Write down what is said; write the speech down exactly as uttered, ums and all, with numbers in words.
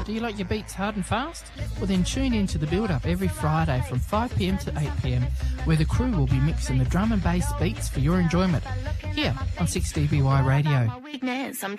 Do you like your beats hard and fast? Well then tune in to The Build Up every Friday from five p m to eight p m, where the crew will be mixing the drum and bass beats for your enjoyment, here on six D B Y Radio. Man, sometimes